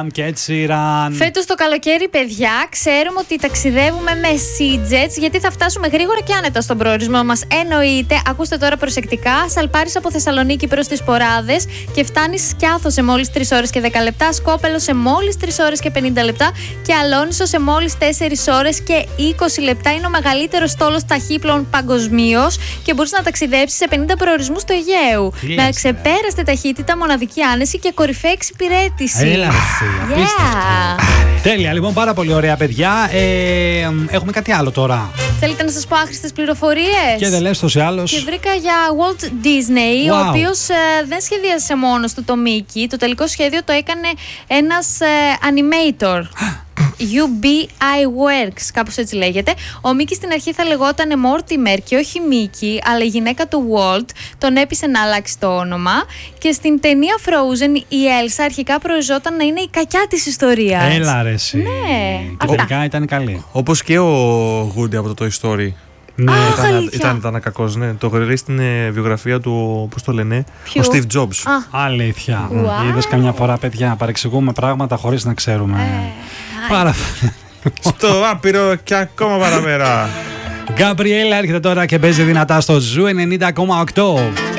Sheeran και Ed Sheeran. Φέτος το καλοκαίρι, παιδιά, ξέρουμε ότι ταξιδεύουμε με Sea-Jets, γιατί θα φτάσουμε γρήγορα και άνετα στον προορισμό μας. Εννοείται, ακούστε τώρα προσεκτικά, σαλπάρεις από Θεσσαλονίκη προς τις Ποράδες και φτάνεις Σκιάθο σε μόλις 3 ώρες και 10 λεπτά, Σκόπελο σε μόλις 3 ώρες και 50 λεπτά και Αλόνισο σε μόλις 4 ώρες και 20 λεπτά. Είναι ο μεγαλύτερος στόλος ταχύπλων παγκοσμίως και μπορείς να ταξιδέψεις σε 50 προορισμούς του Αιγαίου. Με ξεπέραστη ταχύτητα, μοναδική άνεση και κορυφαία εξυπηρέτηση. Έλα, τέλεια, λοιπόν, πάρα πολύ ωραία, παιδιά. Έχουμε κάτι άλλο τώρα. Θέλετε να σας πω άχρηστες πληροφορίες? Και δεν λες τόσο ή άλλως. Και βρήκα για Walt Disney, ο οποίος δεν σχεδίασε μόνος του το Mickey. Το τελικό σχέδιο το έκανε ένας animator. UBI Works, κάπως έτσι λέγεται. Ο Μίκη στην αρχή θα λεγόταν Mortimer και όχι Μίκη, αλλά η γυναίκα του Walt τον έπεισε να αλλάξει το όνομα. Και στην ταινία Frozen η Elsa αρχικά προοριζόταν να είναι η κακιά της ιστορίας. Έλα ρε εσύ. Ναι, και τελικά ήταν καλή. Όπως και ο Woody από το Toy Story. Ναι, ήταν κακός, ναι. Το γρήγορα στην βιογραφία του, πώς το λένε, ο Steve Jobs. Αλήθεια. Είδες καμιά φορά, παιδιά, παρεξηγούμε πράγματα χωρίς να ξέρουμε. Στο άπειρο και ακόμα παραπέρα. Γκαμπριέλα έρχεται τώρα και παίζει δυνατά στο Ζου 90,8.